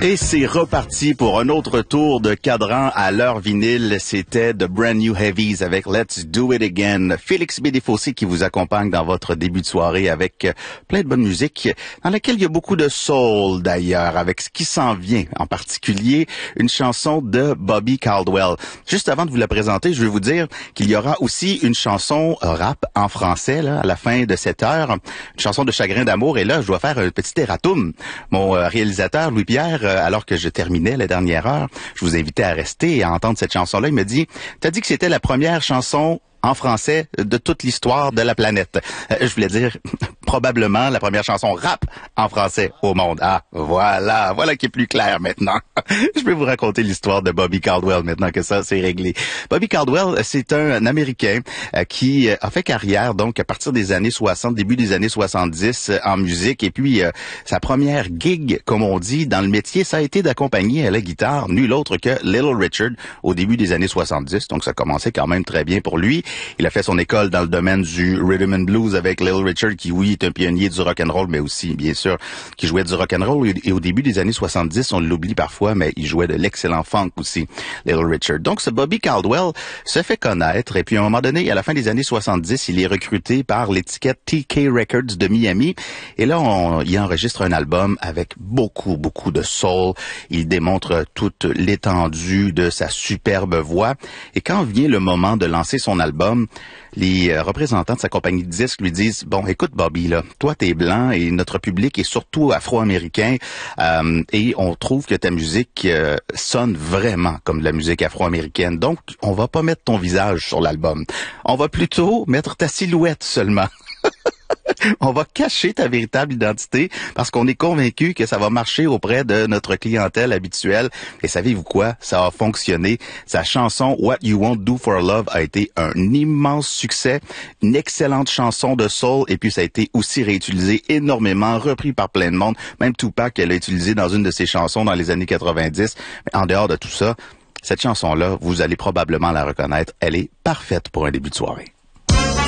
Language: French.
Et c'est reparti pour un autre tour de cadran à l'heure vinyle. C'était The Brand New Heavies avec Let's Do It Again. Félix B. Desfossés qui vous accompagne dans votre début de soirée avec plein de bonne musique, dans laquelle il y a beaucoup de soul d'ailleurs, avec ce qui s'en vient, en particulier une chanson de Bobby Caldwell. Juste avant de vous la présenter, je vais vous dire qu'il y aura aussi une chanson rap en français là, à la fin de cette heure, une chanson de chagrin d'amour. Et là, je dois faire un petit erratum. Mon réalisateur, Louis-Pierre, alors que je terminais la dernière heure, je vous invitais à rester et à entendre cette chanson-là. Il me dit, t'as dit que c'était la première chanson en français de toute l'histoire de la planète. Je voulais dire probablement la première chanson rap en français au monde. Ah, voilà qui est plus clair maintenant. Je vais vous raconter l'histoire de Bobby Caldwell maintenant que ça c'est réglé. Bobby Caldwell, c'est un Américain qui a fait carrière donc à partir des années 60, début des années 70 en musique, et puis sa première gig, comme on dit dans le métier, ça a été d'accompagner à la guitare nul autre que Little Richard au début des années 70. Donc ça commençait quand même très bien pour lui. Il a fait son école dans le domaine du rhythm and blues avec Little Richard, qui oui est un pionnier du rock and roll, mais aussi bien sûr qui jouait du rock and roll. Et au début des années 70, on l'oublie parfois, mais il jouait de l'excellent funk aussi, Little Richard. Donc ce Bobby Caldwell se fait connaître, et puis à un moment donné, à la fin des années 70, il est recruté par l'étiquette TK Records de Miami. Et là, il enregistre un album avec beaucoup de soul. Il démontre toute l'étendue de sa superbe voix. Et quand vient le moment de lancer son album, les représentants de sa compagnie de disques lui disent, bon, écoute Bobby, là, toi t'es blanc et notre public est surtout afro-américain, et on trouve que ta musique sonne vraiment comme de la musique afro-américaine. Donc, on va pas mettre ton visage sur l'album. On va plutôt mettre ta silhouette seulement. On va cacher ta véritable identité parce qu'on est convaincu que ça va marcher auprès de notre clientèle habituelle. Et savez-vous quoi? Ça a fonctionné. Sa chanson What You Won't Do for Love a été un immense succès, une excellente chanson de soul, et puis ça a été aussi réutilisé énormément, repris par plein de monde. Même Tupac l'a utilisé dans une de ses chansons dans les années 90. Mais en dehors de tout ça, cette chanson-là, vous allez probablement la reconnaître. Elle est parfaite pour un début de soirée.